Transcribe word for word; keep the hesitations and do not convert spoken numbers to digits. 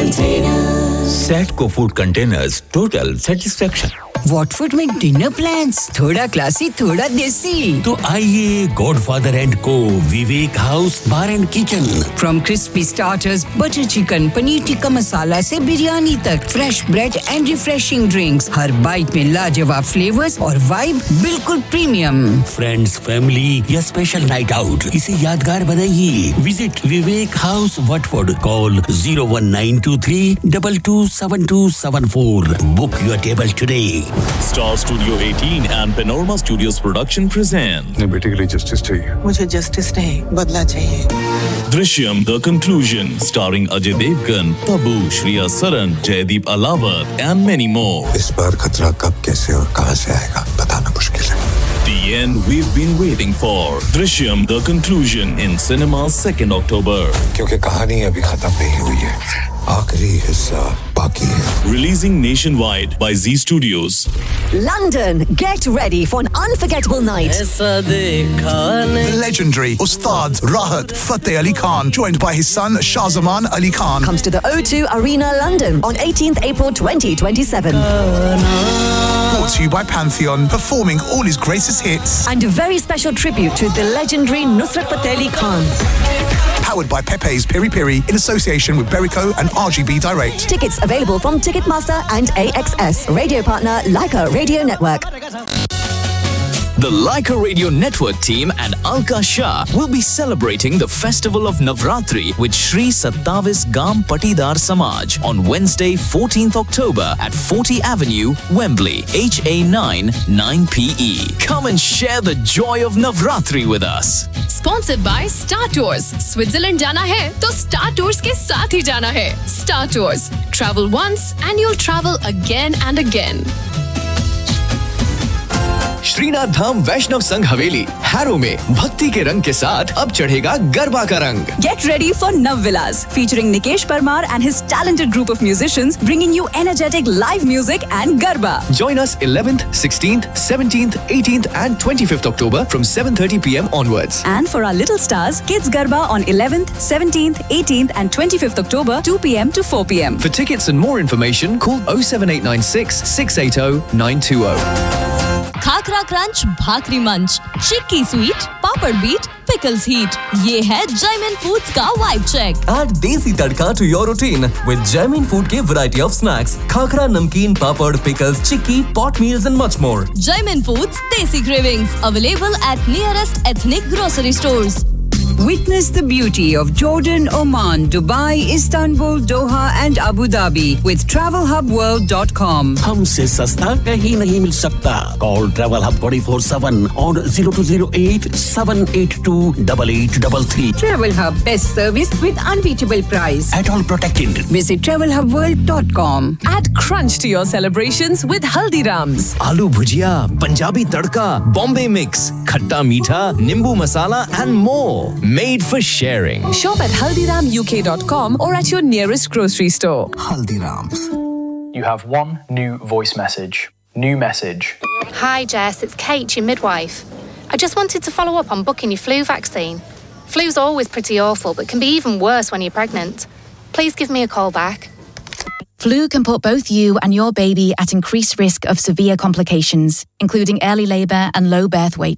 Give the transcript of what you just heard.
Containers. Satco Food Containers. Total satisfaction. Watford में dinner plans थोड़ा classy थोड़ा देसी तो आइए गॉडफादर एंड को विवेक house bar and kitchen from crispy starters butter chicken paneer tikka masala से बिरयानी तक fresh bread and refreshing drinks her bite में लाजवाब फ्लेवर्स और वाइब बिल्कुल प्रीमियम फ्रेंड्स फैमिली या स्पेशल नाइट आउट इसे यादगार बनाइए visit Vivek house Watford call zero one nine two three two two seven two seven four book your table today Star Studio eighteen and Panorama Studios production present. अपने बेटे के लिए justice चाहिए। मुझे justice नहीं, बदला चाहिए। Drishyam The Conclusion, starring Ajay Devgan, Tabu, Shriya Saran, Jaideep Alawat, and many more. इस बार खतरा कब, कैसे और कहां से आएगा, बताना मुश्किल है। The end we've been waiting for. Drishyam The Conclusion in cinemas second October. क्योंकि कहानी अभी खत्म नहीं हुई है। आखिरी हिस्सा बाकी है। Releasing nationwide by Z Studios. London, get ready for an unforgettable night. The legendary Ustad Rahat Fateh Ali Khan, joined by his son Shahzaman Ali Khan, comes to the O two Arena, London on eighteenth April twenty twenty-seven. Brought to you by Pantheon, performing all his greatest hits. And a very special tribute to the legendary Nusrat Fateh Ali Khan. Powered by Pepe's Piri Piri in association with Berico and R G B Direct. Tickets available from Ticketmaster and A X S. Radio partner Leica Radio Network. The Leica Radio Network team and Alka Shah will be celebrating the festival of Navratri with Shri Sattavis Gam Patidar Samaj on Wednesday, fourteenth October at forty Avenue, Wembley, H A nine nine P E. Come and share the joy of Navratri with us. Sponsored by Star Tours. Switzerland जाना है तो Star Tours के साथ ही जाना है. Star Tours. Travel once and you'll travel again and again. Srinath धाम वैष्णव संघ हवेली harrow में भक्ति के रंग के साथ अब चढ़ेगा गरबा का रंग. Get ready for Nav Villas featuring Nikesh Parmar and his talented group of musicians bringing you energetic live music and garba. Join us eleventh, sixteenth, seventeenth, eighteenth and twenty-fifth October from seven thirty p m onwards. And for our little stars, Kids Garba on eleventh, seventeenth, eighteenth and twenty-fifth October two p m to four p m. For tickets and more information, call oh seven eight nine six, six eight oh, nine two oh. Khakhra crunch भाकरी मंच चिक्की sweet पापड़ beat pickles heat ये है Jaymin foods का vibe check. Add देसी तड़का to your routine with Jaimin Food के variety of snacks khakhra नमकीन पापड़ pickles chikki pot meals and much more. Jaimin Foods Desi Cravings available at nearest ethnic grocery stores. Witness the beauty of Jordan, Oman, Dubai, Istanbul, Doha and Abu Dhabi with travel hub world dot com. हमसे सस्ता कहीं नहीं मिल सकता. Call Travel Hub twenty-four seven on zero two zero eight, seven eight two, eight eight three three. Travel Hub, best service with unbeatable price. At all protected. Visit travel hub world dot com. Add crunch to your celebrations with Haldirams. Aloo bhujia, Punjabi tadka, Bombay mix, khatta meetha, nimbu masala and more. Made for sharing. Shop at haldiram U K dot com or at your nearest grocery store. Haldirams. You have one new voice message. New message. Hi Jess, it's Kate, your midwife. I just wanted to follow up on booking your flu vaccine. Flu's always pretty awful, but can be even worse when you're pregnant. Please give me a call back. Flu can put both you and your baby at increased risk of severe complications, including early labour and low birth weight.